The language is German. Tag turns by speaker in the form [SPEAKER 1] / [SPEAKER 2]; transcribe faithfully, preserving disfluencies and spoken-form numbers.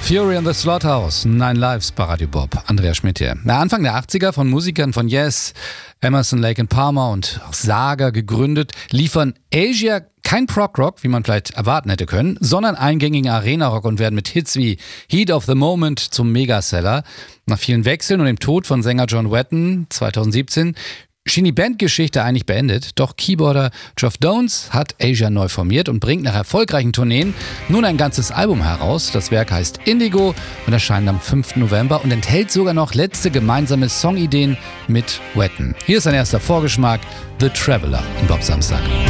[SPEAKER 1] Fury and the Slaughterhouse, Nine Lives bei Radio Bob. Andreas Schmidt hier. Na, Anfang der achtziger von Musikern von Yes, Emerson, Lake and Palmer und Saga gegründet, liefern Asia kein Prog-Rock, wie man vielleicht erwarten hätte können, sondern eingängigen Arena-Rock und werden mit Hits wie Heat of the Moment zum Megaseller. Nach vielen Wechseln und dem Tod von Sänger John Wetton zweitausendsiebzehn schien die Bandgeschichte eigentlich beendet, doch Keyboarder Geoff Downes hat Asia neu formiert und bringt nach erfolgreichen Tourneen nun ein ganzes Album heraus. Das Werk heißt Indigo und erscheint am fünften November und enthält sogar noch letzte gemeinsame Songideen mit Wetton. Hier ist ein erster Vorgeschmack, The Traveler in Bob Samstag.